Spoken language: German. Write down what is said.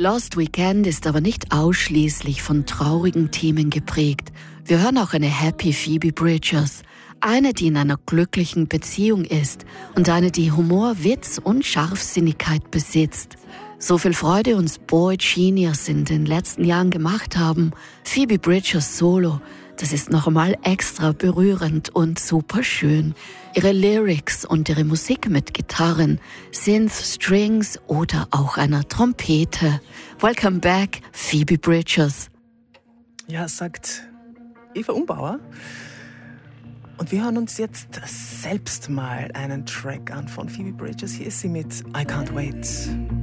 Lost Weekend ist aber nicht ausschließlich von traurigen Themen geprägt. Wir hören auch eine Happy Phoebe Bridgers. Eine, die in einer glücklichen Beziehung ist und eine, die Humor, Witz und Scharfsinnigkeit besitzt. So viel Freude uns Boy Genius in den letzten Jahren gemacht haben. Phoebe Bridgers Solo, das ist noch einmal extra berührend und super schön. Ihre Lyrics und ihre Musik mit Gitarren, Synth, Strings oder auch einer Trompete. Welcome back, Phoebe Bridgers. Ja, sagt Eva Umbauer. Und wir hören uns jetzt selbst mal einen Track an von Phoebe Bridgers. Hier ist sie mit I Can't Wait.